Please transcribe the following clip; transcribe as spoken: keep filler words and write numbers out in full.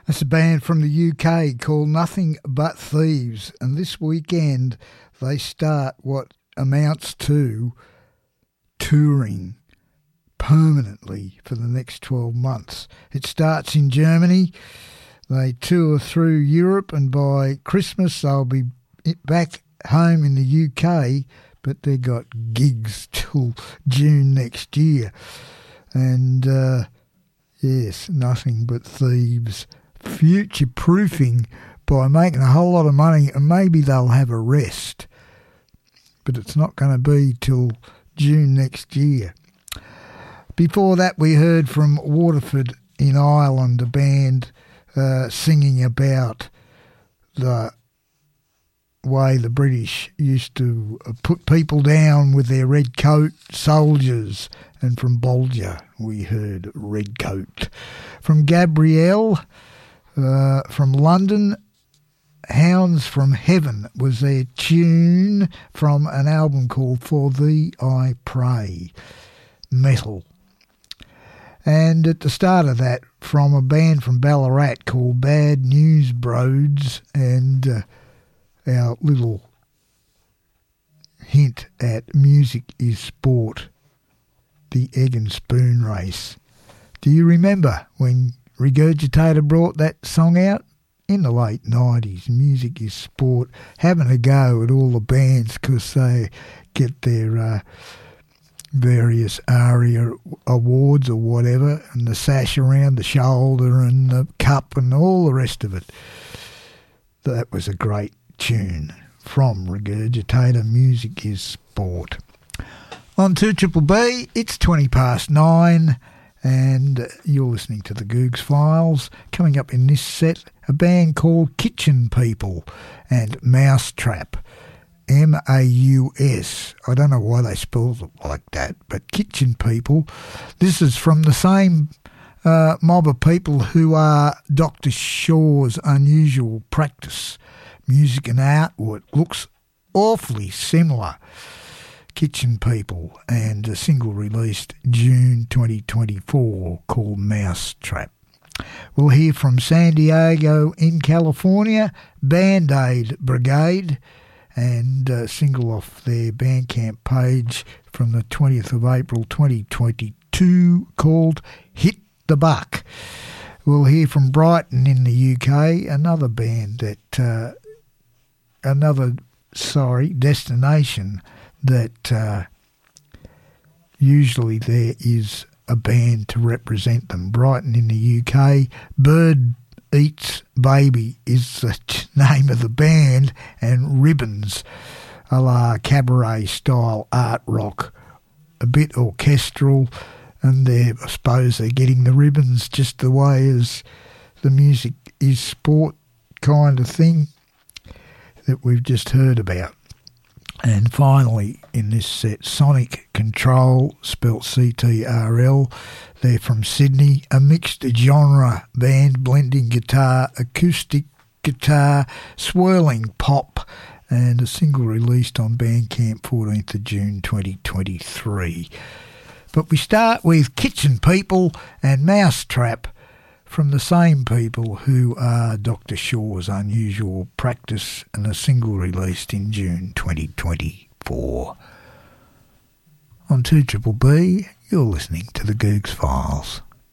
It's a band from the U K called Nothing But Thieves, and this weekend they start what amounts to touring permanently for the next twelve months. It starts in Germany, they tour through Europe, and by Christmas they'll be back home in the U K, but they've got gigs till June next year. And uh, yes, Nothing But Thieves, future-proofing by making a whole lot of money, and maybe they'll have a rest, but it's not going to be till June next year. Before that, we heard from Waterford in Ireland, a band uh, singing about the way the British used to put people down with their red coat soldiers. And from Bolger, we heard Red Coat. From Gabrielle, uh, from London, Hounds from Heaven was their tune from an album called For Thee I Pray, metal. And at the start of that, from a band from Ballarat called Bad News Broads, and uh, our little hint at music is sport, the Egg and Spoon Race. Do you remember when Regurgitator brought that song out? In the late nineties, Music is Sport, having a go at all the bands because they get their uh, various ARIA awards or whatever, and the sash around the shoulder and the cup and all the rest of it. That was a great tune from Regurgitator, Music is Sport. On two Triple B, it's twenty past nine, and you're listening to the Googs Files. Coming up in this set, a band called Kitchen People and Mousetrap, M A U S. I don't know why they spelled it like that, but Kitchen People. This is from the same uh, mob of people who are Doctor Shaw's Unusual Practice. Music and artwork looks awfully similar. Kitchen People, and a single released June twenty twenty-four called Mousetrap. We'll hear from San Diego in California, Band-Aid Brigade, and a single off their Bandcamp page from the twentieth of April twenty twenty-two called Hit the Buck. We'll hear from Brighton in the U K, another band that, uh, another, sorry, destination that uh, usually there is a band to represent them. Brighton in the U K, Bird Eats Baby is the name of the band, and Ribbons, a la cabaret style art rock, a bit orchestral, and they're, I suppose they're getting the ribbons just the way as the Music is Sport kind of thing that we've just heard about. And finally, in this set, Sonic Control, spelt C T R L. They're from Sydney, a mixed genre band blending guitar, acoustic guitar, swirling pop, and a single released on Bandcamp fourteenth of June twenty twenty-three. But we start with Kitchen People and Mousetrap, from the same people who are Doctor Shaw's Unusual Practice, and a single released in June twenty twenty-four. On two Triple B, you're listening to the Googs Files.